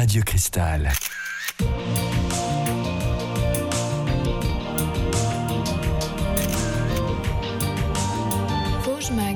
Radio Cristal. Vosges Mag.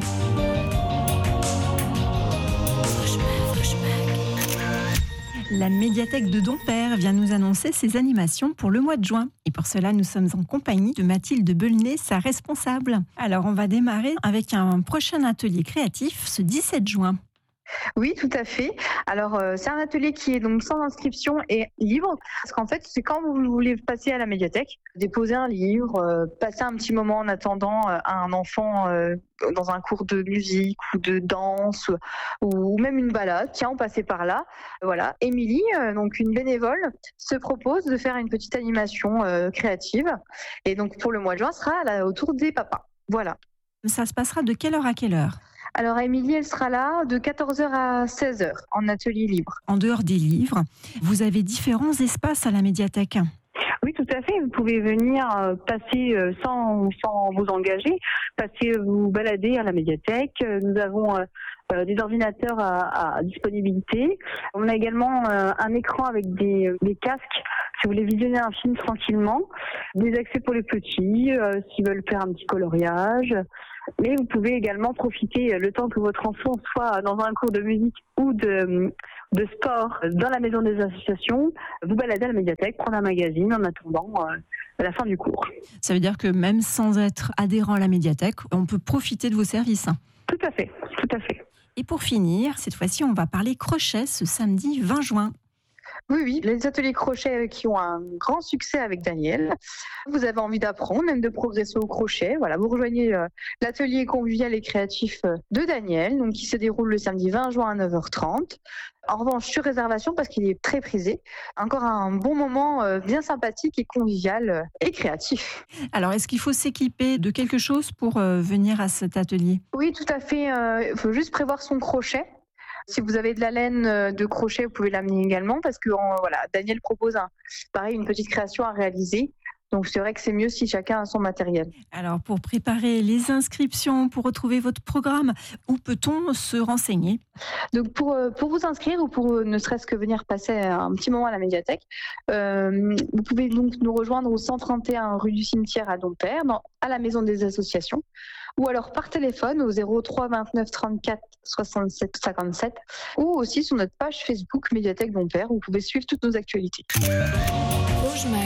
La médiathèque de Dompère vient nous annoncer ses animations pour le mois de juin. Et pour cela, nous sommes en compagnie de Mathilde Belnet, sa responsable. Alors, on va démarrer avec un prochain atelier créatif ce 17 juin. Oui, tout à fait. Alors, c'est un atelier qui est donc sans inscription et libre. Parce qu'en fait, c'est quand vous voulez passer à la médiathèque, déposer un livre, passer un petit moment en attendant un enfant dans un cours de musique ou de danse ou même une balade. Tiens, on passait par là. Voilà. Émilie, donc une bénévole, se propose de faire une petite animation créative. Et donc, pour le mois de juin, sera autour des papas. Voilà. Ça se passera de quelle heure à quelle heure ? Alors, Émilie, elle sera là de 14h à 16h en atelier libre. En dehors des livres, vous avez différents espaces à la médiathèque. Oui, tout à fait. Vous pouvez venir passer sans vous engager, passer vous balader à la médiathèque. Nous avons des ordinateurs à disponibilité. On a également un écran avec des casques si vous voulez visionner un film tranquillement. Des accès pour les petits, s'ils veulent faire un petit coloriage. Mais vous pouvez également profiter, le temps que votre enfant soit dans un cours de musique ou de sport dans la maison des associations, vous balader à la médiathèque, prendre un magazine en attendant la fin du cours. Ça veut dire que même sans être adhérent à la médiathèque, on peut profiter de vos services. Tout à fait, tout à fait. Et pour finir, cette fois-ci, on va parler crochet ce samedi 20 juin. Oui, les ateliers crochet qui ont un grand succès avec Daniel. Vous avez envie d'apprendre, même de progresser au crochet. Voilà, vous rejoignez l'atelier convivial et créatif de Daniel, donc qui se déroule le samedi 20 juin à 9h30. En revanche, sur réservation parce qu'il est très prisé. Encore un bon moment bien sympathique et convivial et créatif. Alors, est-ce qu'il faut s'équiper de quelque chose pour venir à cet atelier ? Oui, tout à fait. Il faut juste prévoir son crochet. Si vous avez de la laine de crochet, vous pouvez l'amener également parce que Daniel propose une petite création à réaliser. Donc c'est vrai que c'est mieux si chacun a son matériel. Alors pour préparer les inscriptions, pour retrouver votre programme, où peut-on se renseigner ? Donc pour vous inscrire ou pour ne serait-ce que venir passer un petit moment à la médiathèque, vous pouvez donc nous rejoindre au 131 rue du Cimetière à Dompère, à la maison des associations, ou alors par téléphone au 03 29 34 67 57, ou aussi sur notre page Facebook Médiathèque Dompère où vous pouvez suivre toutes nos actualités. Vosges Mag.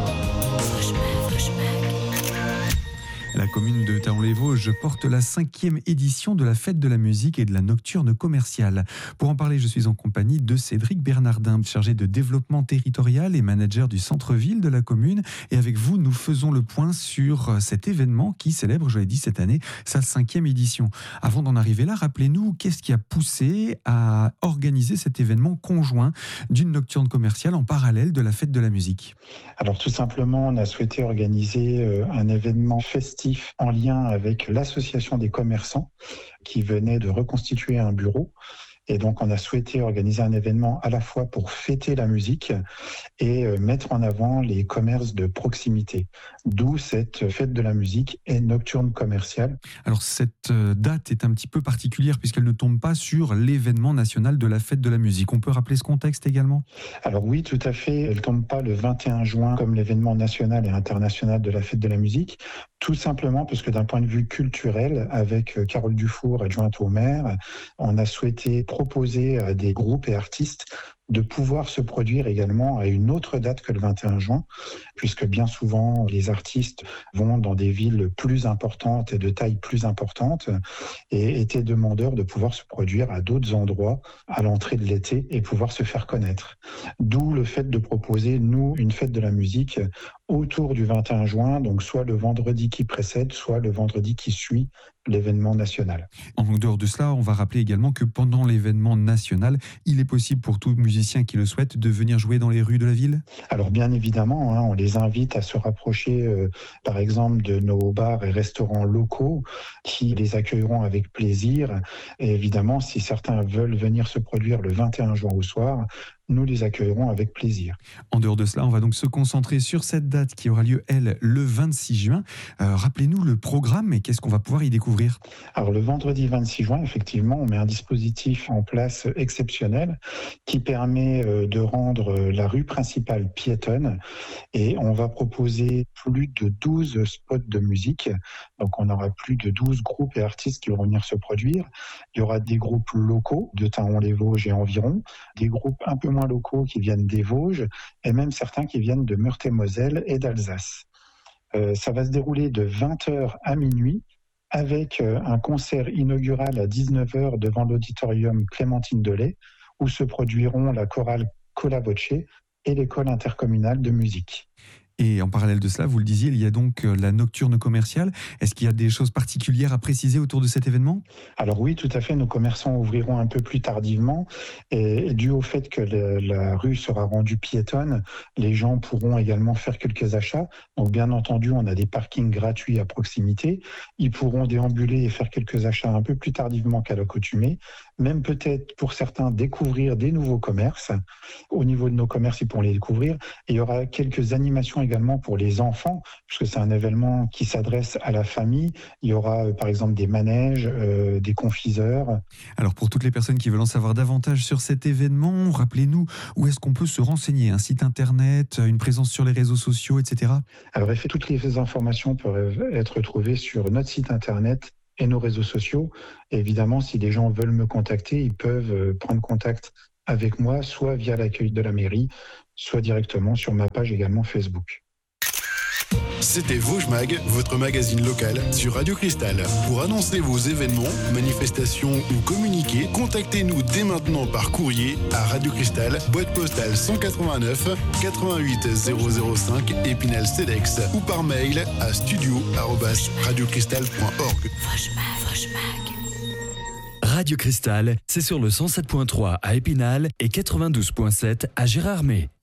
La commune de Thaon-les-Vosges porte la 5e édition de la fête de la musique et de la nocturne commerciale. Pour en parler, je suis en compagnie de Cédric Bernardin, chargé de développement territorial et manager du centre-ville de la commune. Et avec vous, nous faisons le point sur cet événement qui célèbre, je l'ai dit cette année, sa 5e édition. Avant d'en arriver là, rappelez-nous, qu'est-ce qui a poussé à organiser cet événement conjoint d'une nocturne commerciale en parallèle de la fête de la musique ? Alors tout simplement, on a souhaité organiser un événement festif en lien avec l'association des commerçants qui venait de reconstituer un bureau. Et donc, on a souhaité organiser un événement à la fois pour fêter la musique et mettre en avant les commerces de proximité. D'où cette fête de la musique et nocturne commerciale. Alors, cette date est un petit peu particulière puisqu'elle ne tombe pas sur l'événement national de la fête de la musique. On peut rappeler ce contexte également ? Alors oui, tout à fait. Elle ne tombe pas le 21 juin comme l'événement national et international de la fête de la musique. Tout simplement parce que d'un point de vue culturel, avec Carole Dufour, adjointe au maire, on a souhaité proposer à des groupes et artistes de pouvoir se produire également à une autre date que le 21 juin, puisque bien souvent les artistes vont dans des villes plus importantes et de taille plus importante et étaient demandeurs de pouvoir se produire à d'autres endroits à l'entrée de l'été et pouvoir se faire connaître. D'où le fait de proposer, nous, une fête de la musique autour du 21 juin, donc soit le vendredi qui précède, soit le vendredi qui suit l'événement national. En dehors de cela, on va rappeler également que pendant l'événement national, il est possible pour tout musicien qui le souhaite de venir jouer dans les rues de la ville ? Alors bien évidemment, on les invite à se rapprocher par exemple de nos bars et restaurants locaux qui les accueilleront avec plaisir. Et évidemment, si certains veulent venir se produire le 21 juin au soir, nous les accueillerons avec plaisir. En dehors de cela, on va donc se concentrer sur cette date qui aura lieu, elle, le 26 juin. Rappelez-nous le programme et qu'est-ce qu'on va pouvoir y découvrir? Alors le vendredi 26 juin, effectivement, on met un dispositif en place exceptionnel qui permet de rendre la rue principale piétonne et on va proposer plus de 12 spots de musique. Donc on aura plus de 12 groupes et artistes qui vont venir se produire. Il y aura des groupes locaux de Thaon-les-Vosges et environ, des groupes un peu moins locaux qui viennent des Vosges et même certains qui viennent de Meurthe-et-Moselle et d'Alsace. Ça va se dérouler de 20h à minuit avec un concert inaugural à 19h devant l'auditorium Clémentine Delay où se produiront la chorale Cola Voce et l'école intercommunale de musique. Et en parallèle de cela, vous le disiez, il y a donc la nocturne commerciale. Est-ce qu'il y a des choses particulières à préciser autour de cet événement? Alors oui, tout à fait. Nos commerçants ouvriront un peu plus tardivement. Et dû au fait que la rue sera rendue piétonne, les gens pourront également faire quelques achats. Donc bien entendu, on a des parkings gratuits à proximité. Ils pourront déambuler et faire quelques achats un peu plus tardivement qu'à l'accoutumée. Même peut-être pour certains découvrir des nouveaux commerces. Au niveau de nos commerces, ils pourront les découvrir. Et il y aura quelques animations également pour les enfants, puisque c'est un événement qui s'adresse à la famille. Il y aura par exemple des manèges, des confiseurs. Alors pour toutes les personnes qui veulent en savoir davantage sur cet événement, rappelez-nous où est-ce qu'on peut se renseigner? Un site internet, une présence sur les réseaux sociaux, etc. Alors toutes les informations peuvent être trouvées sur notre site internet et nos réseaux sociaux. Et évidemment, si les gens veulent me contacter, ils peuvent prendre contact avec moi, soit via l'accueil de la mairie, soit directement sur ma page également Facebook. C'était Vosges Mag, votre magazine local sur Radio Cristal. Pour annoncer vos événements, manifestations ou communiquer, contactez-nous dès maintenant par courrier à Radio Cristal, boîte postale 189 88 005 Épinal-Cedex ou par mail à studio@radiocristal.org. Radio Cristal, c'est sur le 107.3 à Épinal et 92.7 à Gérardmer.